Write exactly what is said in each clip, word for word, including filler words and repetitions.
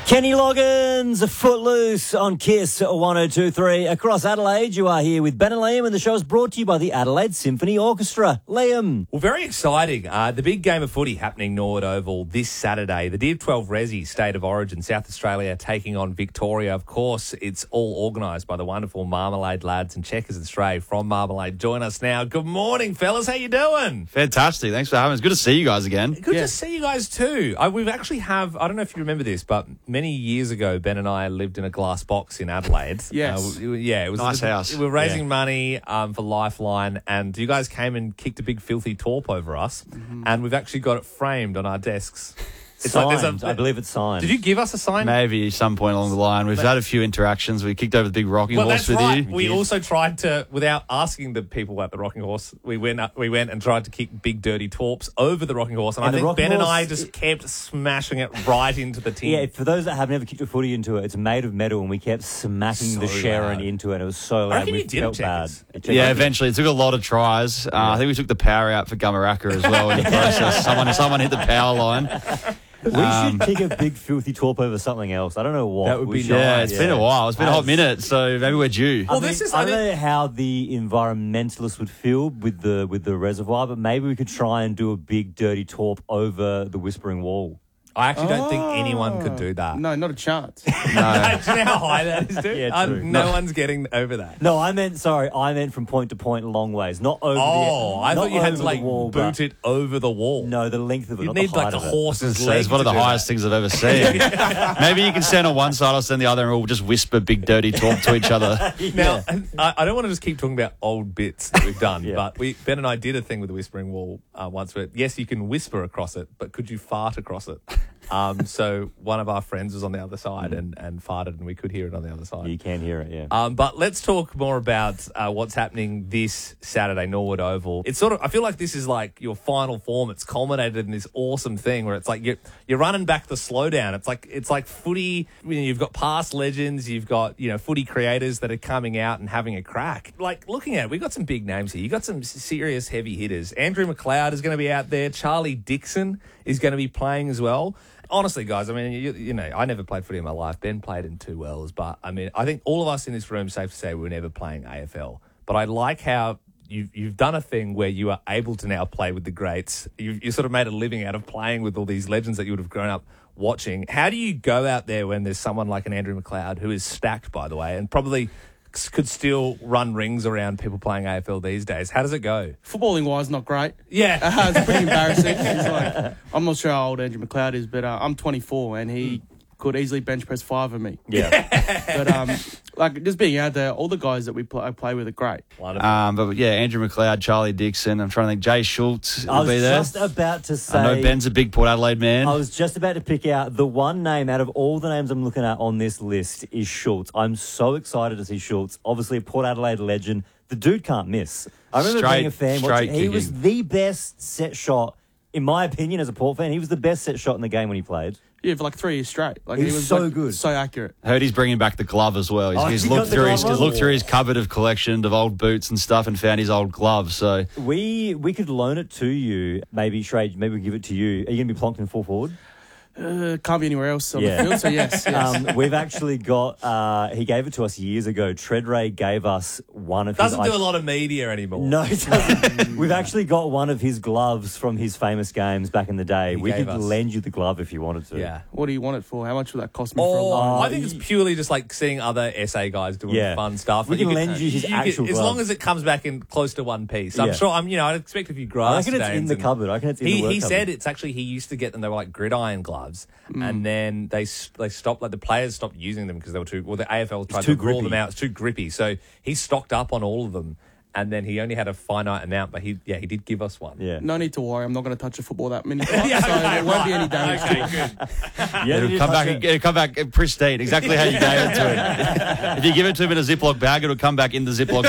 Kenny Loggins, Footloose on Kiss one oh two point three. Across Adelaide, you are here with Ben and Liam, and the show is brought to you by the Adelaide Symphony Orchestra. Liam. Well, very exciting. Uh, the big game of footy happening Norwood Oval this Saturday. The Div twelve Resi State of Origin, South Australia taking on Victoria. Of course, it's all organised by the wonderful Marmalade lads and Checkers and Stray from Marmalade. Join us now. Good morning, fellas. How you doing? Fantastic. Thanks for having us. Good to see you guys again. Good yeah. to see you guys too. I, we've actually have, I don't know if you remember this, but many years ago, Ben and I lived in a glass box in Adelaide. Yes. Uh, we- yeah, it was Nice it- house. We were raising Yeah. money um, for Lifeline, and you guys came and kicked a big filthy torp over us, Mm-hmm. and we've actually got it framed on our desks. It's Signed. like there's a, I believe it's signed. Did you give us a sign? Maybe some point along the line. We've had a few interactions. We kicked over the big rocking Well, horse that's with right. you. We also tried to, without asking the people at the Rocking Horse, we went up, we went and tried to kick big dirty torps over the Rocking Horse, and, And I the think Rocking Ben and Horse- I just kept smashing it right into the tin. Yeah, for those that have never kicked a footy into it, it's made of metal, and we kept smacking So the Sharon loud. into it. It was so loud. reckon we you did it, felt bad. Checkers. It Yeah, checked- eventually. It took a lot of tries. Uh, I think we took the power out for Gumaraka as well in the process. Someone, someone hit the power line. We Um, should kick a big filthy torp over something else. I don't know what. That would We be should- Yeah, it's been a while. It's been a hot Has- minute, so maybe we're due. I Well, mean, this is- I I don't think- know how the environmentalists would feel with the with the reservoir, but maybe we could try and do a big dirty torp over the Whispering Wall. I actually don't think anyone could do that. No, not a chance. No. Do you know how high that is, dude? Yeah, Uh, true. no one's getting over that. No, I meant sorry. I meant from point to point, long ways, not over. Oh, the, I not thought you had over to like the wall, boot but- it over the wall. No, the length of it. you not need the like height the of it. horse's So leg. it's one of to the do highest that. things I've ever seen. Maybe you can stand on one side, I'll stand on the other, and we'll just whisper big dirty talk to each other. Now, I, I don't want to just keep talking about old bits that we've done, Yeah. but we Ben and I did a thing with the Whispering Wall uh, once where, yes, you can whisper across it, but could you fart across it? Um, so one of our friends was on the other side and, and farted, and we could hear it on the other side. You can hear it, yeah. Um, but let's talk more about uh, what's happening this Saturday, Norwood Oval. It's sort of, I feel like this is like your final form. It's culminated in this awesome thing where it's like you're, you're running back the slowdown. It's like it's like footy. You know, you've got past legends, you've got you know footy creators that are coming out and having a crack. Like looking at it, we've got some big names here. You got some serious heavy hitters. Andrew McLeod is going to be out there. Charlie Dixon is going to be playing as well. Honestly, guys, I mean, you, you know, I never played footy in my life. Ben played in two Wells, but I mean, I think all of us in this room, safe to say, we're never playing A F L. But I like how you've, you've done a thing where you are able to now play with the greats. You've you sort of made a living out of playing with all these legends that you would have grown up watching. How do you go out there when there's someone like an Andrew McLeod, who is stacked, by the way, and probably could still run rings around people playing A F L these days? How does it go? Footballing wise, not great. Yeah. Uh, it's pretty embarrassing. He's like, I'm not sure how old Andrew McLeod is, but uh, I'm twenty-four, and he could easily bench press five of me. Yeah. But um, like just being out there, all the guys that we play, I play with are great. Wonderful. Um, but yeah, Andrew McLeod, Charlie Dixon. I'm trying to think. Jay Schultz I will was be there. just about to say. I know Ben's a big Port Adelaide man. I was just about to pick out the one name out of all the names I'm looking at on this list is Schultz. I'm so excited to see Schultz. Obviously, a Port Adelaide legend. The dude can't miss. I remember Straight- being a fan. straight Watching, he kicking. was the best set shot, in my opinion, as a Port fan. He was the best set shot in the game when he played. Yeah, for like three years straight. Like He he was was so like, good. so accurate. Heard he's bringing back the glove as well. He's, Oh, he's he looked got the through his glove he's on? looked through his cupboard of collection of old boots and stuff and found his old glove. So We we could loan it to you. Maybe, Shrade, maybe we give it to you. Are you going to be plonked in full forward? Uh, can't be anywhere else on Yeah. the field, so yes. yes. Um, we've actually got, uh, he gave it to us years ago. Treadray gave us one of Doesn't his... do a lot of media anymore. No, it doesn't. We've actually got one of his gloves from his famous games back in the day. He we gave could us. lend you the glove if you wanted to. Yeah. What do you want it for? How much would that cost me for a Oh, loan? I think it's purely just like seeing other S A guys doing Yeah. fun stuff. We But can could- lend you his could- actual as glove. long as it comes back in close to one piece. I'm Yeah. sure. I'm. You know, I'd expect a few I grass reckon it's in stains the and- cupboard. I reckon it's in He the work he cupboard. said it's actually he used to get them. They were like gridiron gloves, Mm. and then they s- they stopped. Like the players stopped using them because they were too. Well, the A F L tried too to rule them grippy. out. It's too grippy. So he stocked up on all of them, and then he only had a finite amount. But he yeah he did give us one. Yeah. No need to worry. I'm not going to touch a football that many times, Yeah, so okay, there won't be right. any damage to Okay, it. good. Yeah, it'll you come touch back. it. It'll come back pristine, exactly how you gave it to him. If you give it to him in a Ziploc bag, it'll come back in the Ziploc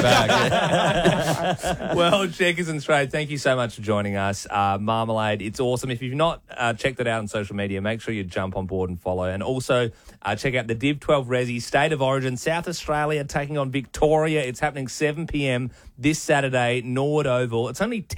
bag. Well, Checkers and Trade, thank you so much for joining us. Uh, Marmalade, it's awesome. If you've not uh, checked it out on social media, make sure you jump on board and follow. And also uh, check out the Div twelve Resi State of Origin, South Australia taking on Victoria. It's happening seven p.m. this Saturday, Norwood Oval. It's only